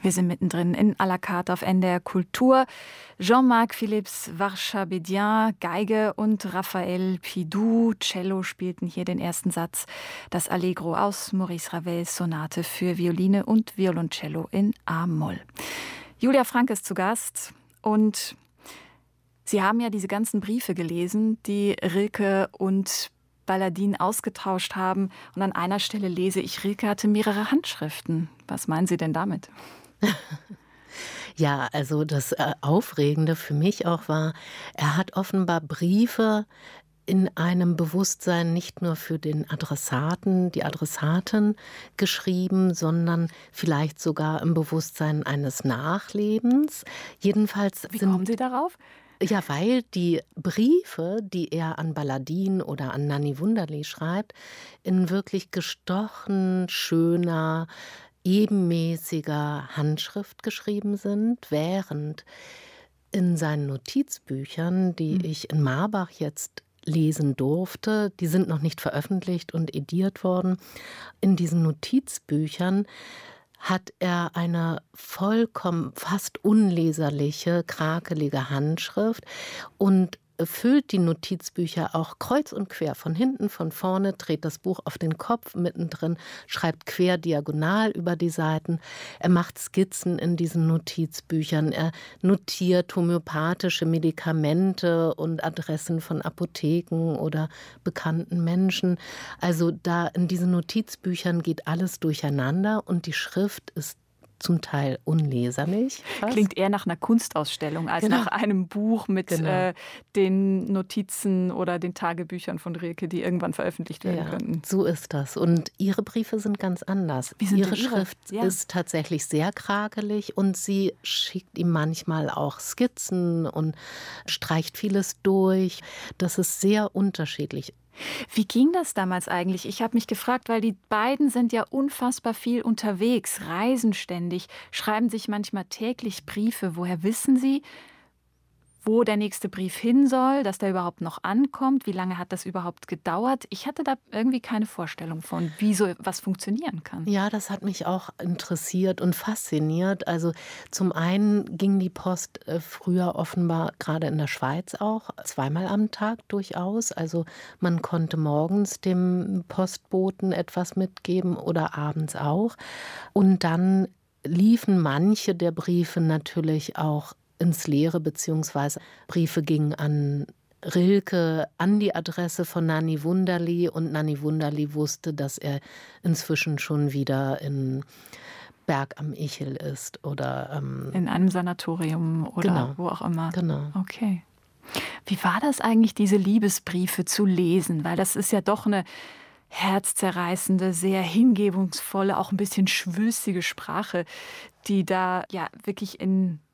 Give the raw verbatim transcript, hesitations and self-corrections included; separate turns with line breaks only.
Wir sind mittendrin in à la carte auf N D R Kultur. Jean-Marc Philips Varchabedian, Geige und Raphael Pidou, Cello spielten hier den ersten Satz. Das Allegro aus Maurice Ravels Sonate für Violine und Violoncello in A-Moll. Julia Frank ist zu Gast und Sie haben ja diese ganzen Briefe gelesen, die Rilke und Baladin ausgetauscht haben. Und an einer Stelle lese ich, Rilke hatte mehrere Handschriften. Was meinen Sie denn damit?
Ja, also das äh, Aufregende für mich auch war, er hat offenbar Briefe in einem Bewusstsein nicht nur für den Adressaten, die Adressatin geschrieben, sondern vielleicht sogar im Bewusstsein eines Nachlebens. Jedenfalls
Wie
sind,
kommen Sie darauf?
Ja, weil die Briefe, die er an Baladin oder an Nanny Wunderlich schreibt, in wirklich gestochen, schöner, ebenmäßiger Handschrift geschrieben sind, während in seinen Notizbüchern, die
Mhm.
ich in Marbach jetzt lesen durfte, die sind noch nicht veröffentlicht und ediert worden, in diesen Notizbüchern hat er eine vollkommen fast unleserliche, krakelige Handschrift und füllt die Notizbücher auch kreuz und quer, von hinten, von vorne, dreht das Buch auf den Kopf mittendrin, schreibt quer diagonal über die Seiten. Er macht Skizzen in diesen Notizbüchern, er notiert homöopathische Medikamente und Adressen von Apotheken oder bekannten Menschen. Also da in diesen Notizbüchern geht alles durcheinander und die Schrift ist zum Teil unleserlich. Fast.
Klingt eher nach einer Kunstausstellung als
Genau.
nach einem Buch mit
Genau.
äh, den Notizen oder den Tagebüchern von Rilke, die irgendwann veröffentlicht werden
Ja,
könnten.
so ist das. Und Ihre Briefe sind ganz anders.
Wie sind
Ihre
denn Ihre?
Schrift
Ja.
ist tatsächlich sehr krakelig und sie schickt ihm manchmal auch Skizzen und streicht vieles durch. Das ist sehr unterschiedlich.
Wie ging das damals eigentlich? Ich habe mich gefragt, weil die beiden sind ja unfassbar viel unterwegs, reisen ständig, schreiben sich manchmal täglich Briefe. Woher wissen Sie, wo der nächste Brief hin soll, dass der überhaupt noch ankommt? Wie lange hat das überhaupt gedauert? Ich hatte da irgendwie keine Vorstellung von, wie so was funktionieren kann.
Ja, das hat mich auch interessiert und fasziniert. Also zum einen ging die Post äh, früher offenbar, gerade in der Schweiz auch, zweimal am Tag durchaus. Also man konnte morgens dem Postboten etwas mitgeben oder abends auch. Und dann liefen manche der Briefe natürlich auch ins Leere, beziehungsweise Briefe gingen an Rilke, an die Adresse von Nanny Wunderlich und Nanny Wunderlich wusste, dass er inzwischen schon wieder in Berg am Ichel ist oder ähm,
in einem Sanatorium oder
genau,
wo auch immer.
Genau.
Okay. Wie war das eigentlich, diese Liebesbriefe zu lesen? Weil das ist ja doch eine herzzerreißende, sehr hingebungsvolle, auch ein bisschen schwülstige Sprache, die da ja wirklich in